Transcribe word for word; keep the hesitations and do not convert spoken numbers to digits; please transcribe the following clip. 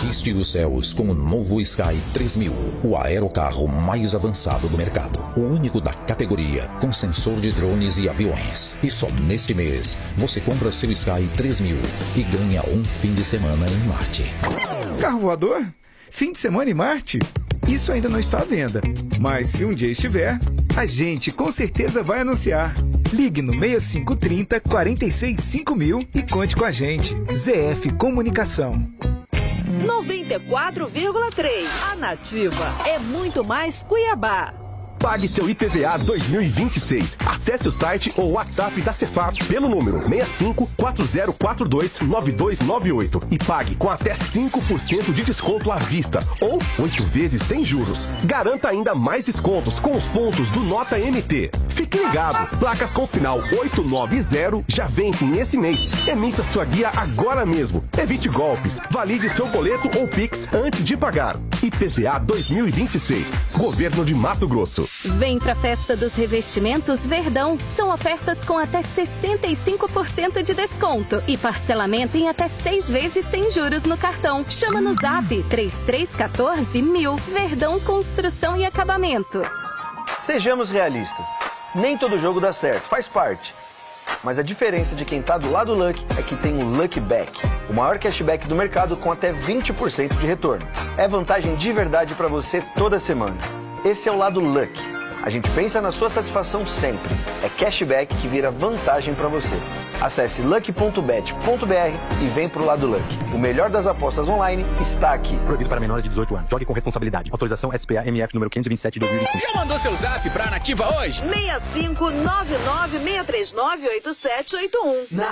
Conquiste os céus com o novo Sky três mil, o aerocarro mais avançado do mercado. O único da categoria, com sensor de drones e aviões. E só neste mês, você compra seu Sky três mil e ganha um fim de semana em Marte. Carro voador? Fim de semana em Marte? Isso ainda não está à venda. Mas se um dia estiver, a gente com certeza vai anunciar. Ligue no seis cinco três zero, quatro seis cinco mil e conte com a gente. Z F Comunicação. noventa e quatro vírgula três. A Nativa é muito mais Cuiabá. Pague seu I P V A dois mil e vinte e seis. Acesse o site ou WhatsApp da Cefaz pelo número seis cinco quatro zero quatro dois nove dois nove oito e pague com até cinco por cento de desconto à vista ou oito vezes sem juros. Garanta ainda mais descontos com os pontos do Nota M T. Fique ligado, placas com final oito nove zero já vencem esse mês. Emita sua guia agora mesmo. Evite golpes. Valide seu boleto ou Pix antes de pagar. I P V A dois mil e vinte e seis. Governo de Mato Grosso. Vem pra Festa dos Revestimentos Verdão. São ofertas com até sessenta e cinco por cento de desconto e parcelamento em até seis vezes sem juros no cartão. Chama no Zap três três um quatro mil. Verdão Construção e Acabamento. Sejamos realistas. Nem todo jogo dá certo, faz parte. Mas a diferença de quem tá do lado Lucky é que tem o Lucky Back, o maior cashback do mercado com até vinte por cento de retorno. É vantagem de verdade para você toda semana. Esse é o lado Lucky. A gente pensa na sua satisfação sempre. É cashback que vira vantagem para você. Acesse lucky ponto bet ponto br e vem pro lado Lucky. O melhor das apostas online está aqui. Proibido para menores de dezoito anos. Jogue com responsabilidade. Autorização S P A M F número quinhentos e vinte e sete de dois mil e vinte e cinco. Já mandou seu zap pra Nativa hoje? seis cinco nove nove seis três nove oito sete oito um.